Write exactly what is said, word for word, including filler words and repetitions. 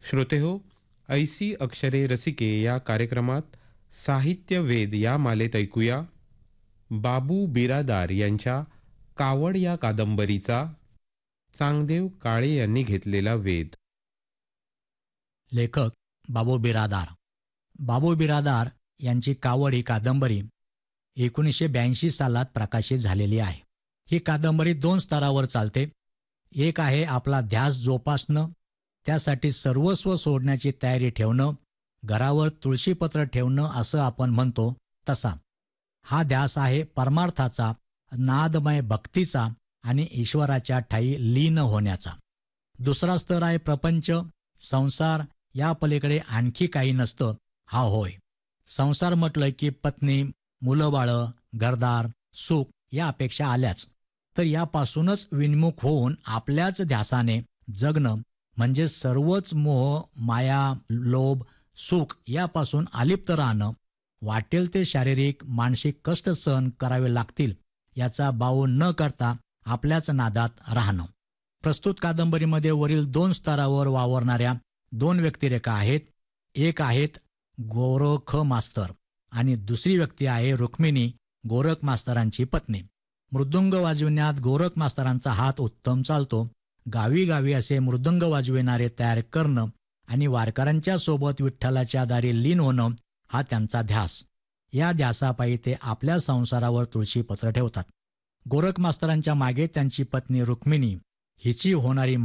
श्रोतेहो, ऐसी अक्षरे रसिके या कार्यक्रमात साहित्य वेद या मालेत ऐकूया बाबू बिरादार यांच्या कावड या कादंबरीचा चांगदेव काळे यांनी घेतलेला वेध. लेखक बाबू बिरादार. बाबू बिरादार यांची कावड ही कादंबरी एकोणीसशे ब्याऐंशी सालात प्रकाशित झालेली आहे. ही कादंबरी दोन स्तरावर चालते. एक आहे आपला ध्यास जोपासणं, त्यासाठी सर्वस्व सोडण्याची तयारी ठेवणं, घरावर तुळशीपत्र ठेवणं असं आपण म्हणतो तसा. हा ध्यास आहे परमार्थाचा, नादमय भक्तीचा आणि ईश्वराच्या ठायी लीन होण्याचा. दुसरा स्तर आहे प्रपंच, संसार, या पलीकडे आणखी काही नसतं हा होय. संसार म्हटलं की पत्नी, मुलं बाळं, घरदार, सुख या अपेक्षा आल्याच. तर यापासूनच विन्मुख होऊन आपल्याच ध्यासाने जगणं म्हणजे सर्वच मोह, माया, लोभ, सुख यापासून अलिप्त राहणं, वाटेल ते शारीरिक मानसिक कष्ट सहन करावे लागतील याचा बाऊ न करता आपल्याच नादात राहणं. प्रस्तुत कादंबरीमध्ये वरील दोन स्तरावर वावरणाऱ्या दोन व्यक्तिरेखा आहेत. एक आहेत गोरख मास्तर आणि दुसरी व्यक्ती आहे रुक्मिणी, गोरख मास्तरांची पत्नी. मृदुंग वाजविण्यात गोरख मास्तरांचा हात उत्तम चालतो. गावी गावी असे मृदुंग वाजविणारे तयार करणं आणि वारकऱ्यांच्या सोबत विठ्ठलाच्या दारी लीन होणं हा त्यांचा ध्यास. या ध्यासापायी ते आपल्या संसारावर तुळशीपत्र ठेवतात. गोरख मास्तरांच्या मागे त्यांची पत्नी रुक्मिणी हिची होणारी